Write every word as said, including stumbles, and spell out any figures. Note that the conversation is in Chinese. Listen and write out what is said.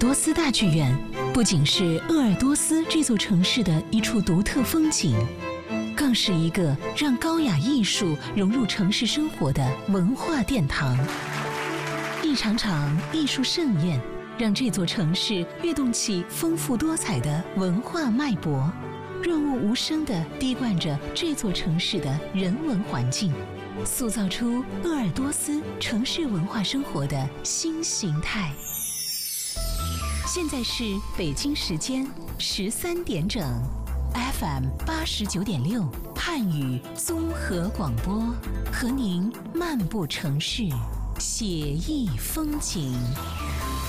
多斯大剧院不仅是鄂尔多斯这座城市的一处独特风景，更是一个让高雅艺术融入城市生活的文化殿堂。一场场艺术盛宴，让这座城市跃动起丰富多彩的文化脉搏，润物无声地滴灌着这座城市的人文环境，塑造出鄂尔多斯城市文化生活的新形态。现在是北京时间十三点整 ，F M 八十九点六汉语综合广播，和您漫步城市，写意风景。